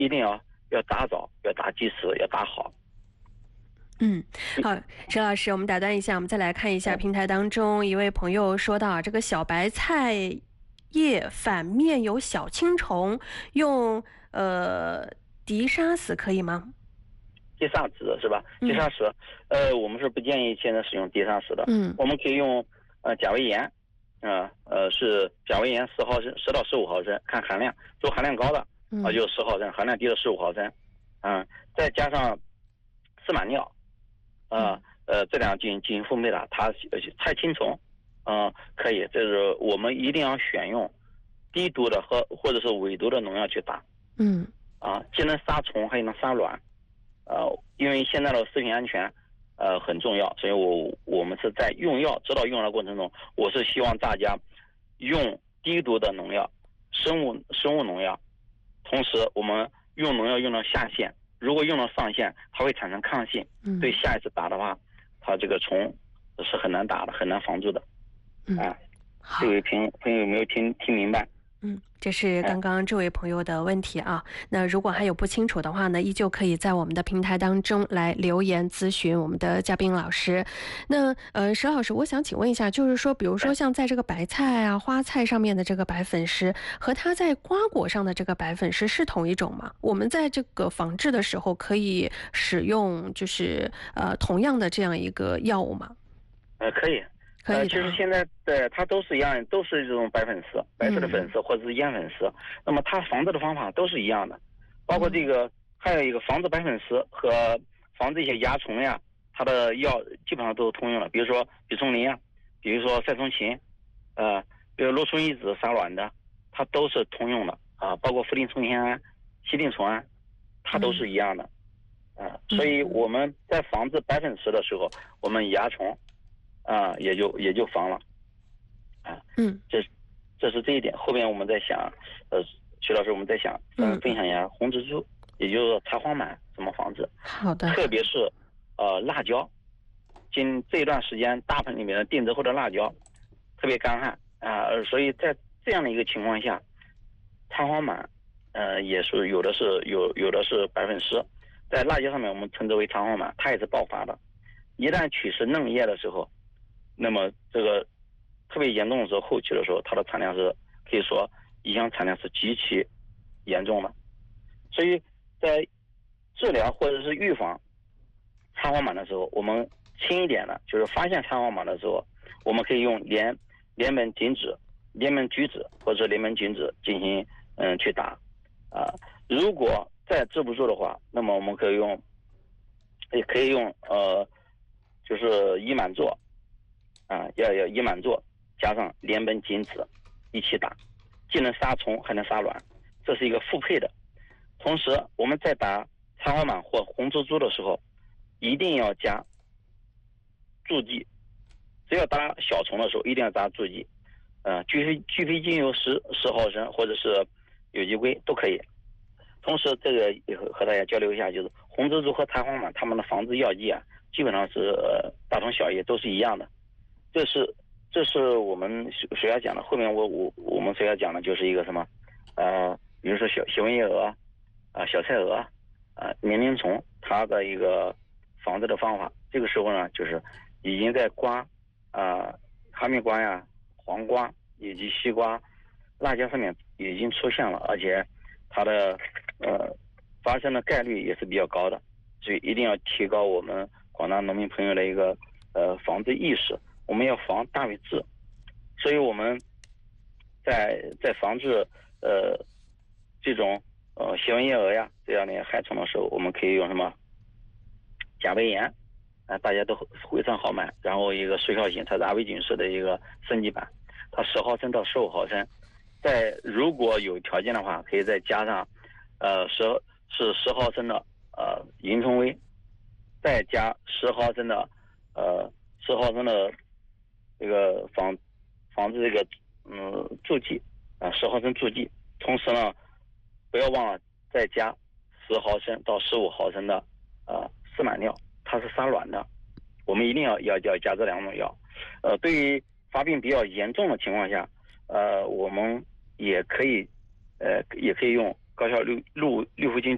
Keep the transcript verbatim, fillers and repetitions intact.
一定要要打早，要打及时，要打好。 嗯，好，沈老师，我们打断一下，我们再来看一下平台当中一位朋友说到，这个小白菜叶反面有小青虫，用呃敌杀死可以吗？ 地沙石是吧？地沙石，嗯、呃，我们是不建议现在使用地沙石的。 嗯， 我们可以用呃甲维盐，啊、呃，呃是甲维盐十毫升，十到十五毫升，看含量，做含量高的啊、呃、就十毫升，含量低的十五毫升，嗯、呃，再加上司马尿，啊、呃，呃，这两进行进行分配的，它菜青虫，嗯、呃，可以，这是我们一定要选用低毒的和或者是伪毒的农药去打。 嗯， 啊、呃，既能杀虫，还能杀卵。呃，因为现在的食品安全，呃很重要，所以我我们是在用药指导用药的过程中，我是希望大家用低毒的农药、生物生物农药，同时我们用农药用到下限，如果用到上限，它会产生抗性， 嗯、 对下一次打的话，它这个虫是很难打的，很难防住的。 嗯， 啊，这位朋友朋友有没有听听明白？ 嗯，这是刚刚这位朋友的问题啊。那如果还有不清楚的话呢，依旧可以在我们的平台当中来留言咨询我们的嘉宾老师。那呃，石老师，我想请问一下，就是说，比如说像在这个白菜啊、花菜上面的这个白粉石，和它在瓜果上的这个白粉石是同一种吗？我们在这个防治的时候可以使用就是呃同样的这样一个药物吗？ 呃，可以。 可以的、啊呃，其实现在的它都是一样，都是这种白粉石、白色的粉石或者是烟粉石。嗯、那么它防治的方法都是一样的，包括这个、嗯、还有一个防治白粉石和防治一些蚜虫呀，它的药基本上都是通用的。比如说吡虫林啊，比如说赛虫嗪，呃，比如罗虫乙酯杀卵的，它都是通用的啊、呃。包括茯苓虫酰胺、西定虫胺，它都是一样的啊、呃。所以我们在防治白粉石的时候，我们蚜虫。啊，也就也就防了，啊， 嗯， 这这是这一点。后边我们在想，呃，徐老师，我们在想，嗯，分享一下红蜘蛛，也就是茶黄螨怎么防治。 好的。 特别是呃辣椒，今这一段时间大棚里面的定植后的辣椒特别干旱啊、呃，所以在这样的一个情况下，茶黄螨，呃，也是有的是有有的是白粉石，在辣椒上面我们称之为茶黄螨，它也是爆发的。一旦取食嫩叶的时候，那么这个特别严重的时候，后期的时候，它的产量是可以说影响产量是极其严重的。所以在治疗或者是预防茶黄螨的时候，我们轻一点的，就是发现茶黄螨的时候，我们可以用联联苯锦酯、联苯菊酯或者联苯菌酯进行嗯去打啊、呃。如果再治不住的话，那么我们可以用也可以用呃就是伊满唑。啊，要要伊满唑加上联苯锦酯一起打，既能杀虫还能杀卵，这是一个复配的。同时，我们在打茶黄螨或红蜘蛛的时候，一定要加助剂。只要打小虫的时候，一定要加助剂。呃，聚飞聚飞精油十十毫升，或者是有机硅都可以。同时，这个也和大家交流一下，就是红蜘蛛和茶黄螨它们的防治药剂啊，基本上是、呃、大同小异，都是一样的。这是这是我们所要讲的。后面我我我们所要讲的就是一个什么，呃，比如说小小纹叶蛾啊、小菜蛾啊、黏黏虫，它的一个防治的方法。这个时候呢，就是已经在瓜啊、哈密瓜呀、黄瓜以及西瓜、辣椒上面已经出现了，而且它的呃发生的概率也是比较高的，所以一定要提高我们广大农民朋友的一个呃防治意识。我们要防大于治，所以我们在在防治呃这种呃斜纹叶蛾呀这样的害虫的时候，我们可以用什么甲维盐啊、呃，大家都非常好买，然后一个速效型，它是阿维菌式的一个升级版，它十毫升到十五毫升，在如果有条件的话，可以再加上呃十是十毫升的呃银虫威，再加十毫升的呃十毫升的这个防防治这个嗯助剂啊，十毫升助剂，同时呢，不要忘了再加十毫升到十五毫升的呃司马尿，它是杀卵的，我们一定要要要加这两种药。呃，对于发病比较严重的情况下，呃，我们也可以呃也可以用高效氯氯氯呋金